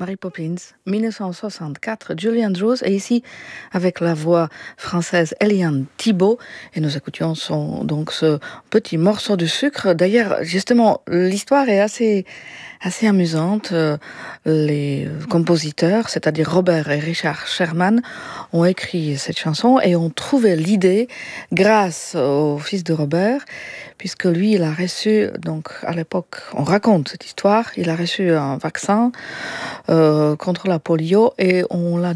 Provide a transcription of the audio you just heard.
Mary Poppins, 1964, Julie Andrews, et ici avec la voix française Eliane Thibault, et nous écoutions donc ce petit morceau de sucre. D'ailleurs, justement, l'histoire est assez amusante. Les compositeurs, c'est-à-dire Robert et Richard Sherman, ont écrit cette chanson et ont trouvé l'idée grâce au fils de Robert, puisque lui, il a reçu, donc à l'époque, on raconte cette histoire, il a reçu un vaccin contre la polio et on l'a